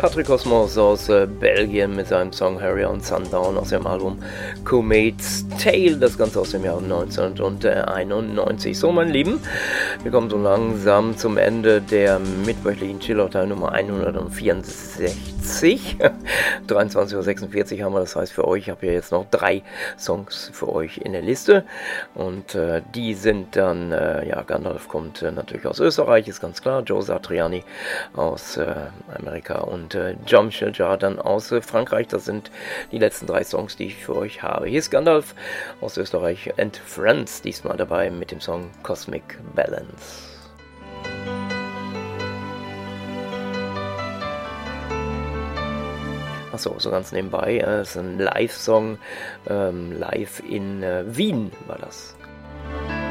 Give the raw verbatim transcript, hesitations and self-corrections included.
Patrick Cosmos aus äh, Belgien mit seinem Song Harry on Sundown aus dem Album Comet's Tale, das Ganze aus dem Jahr neunzehnhunderteinundneunzig. So, meine Lieben, wir kommen so langsam zum Ende der mittwöchlichen Chillout-Teil Nummer hundertvierundsechzig. dreiundzwanzig Uhr sechsundvierzig haben wir, das heißt für euch, ich habe hier jetzt noch drei Songs für euch in der Liste und äh, die sind dann, äh, ja, Gandalf kommt äh, natürlich aus Österreich, ist ganz klar, Joe Satriani aus äh, Amerika und äh, Jean-Michel Jarre dann aus äh, Frankreich. Das sind die letzten drei Songs, die ich für euch habe. Hier ist Gandalf aus Österreich and Friends, diesmal dabei mit dem Song Cosmic Balance. Achso, so ganz nebenbei, es äh, ist ein Live-Song, ähm, live in äh, Wien war das.